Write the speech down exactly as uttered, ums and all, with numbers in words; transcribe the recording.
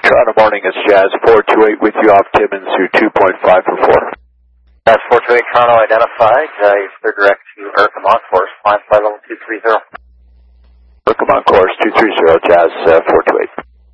Toronto morning, it's Jazz four two eight with you off Timmins through two point five for four. Jazz four two eight Toronto identified. Uh, you're clear direct to Ercamon course, climb flight level two three zero. Ercamon course two three zero, Jazz uh, four two eight.